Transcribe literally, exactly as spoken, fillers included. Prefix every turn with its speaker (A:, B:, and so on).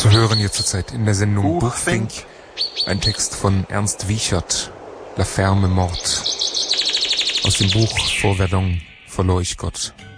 A: Zu hören hier zurzeit in der Sendung Buchfink, ein Text von Ernst Wiechert, La Ferme Morte, aus dem Buch Vor Verdun verlor ich Gott.